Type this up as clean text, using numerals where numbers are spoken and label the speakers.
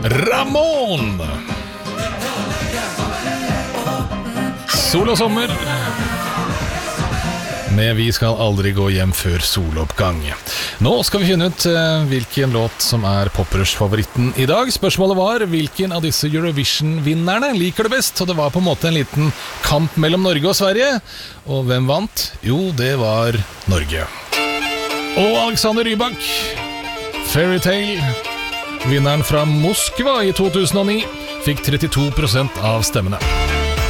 Speaker 1: Ramón. Sol og sommer med Vi skal aldri gå hjem før soloppgang. Nå skal vi finne ut hvilken låt som poprush-favoritten i dag. Spørsmålet var hvilken av disse Eurovision-vinnerne liker det best, og det var på en måte en liten kamp mellom Norge og Sverige. Og hvem vant? Jo, det var Norge. Og Alexander Rybak, Fairytale, vinneren fra Moskva i 2009, fikk 32% av stemmene.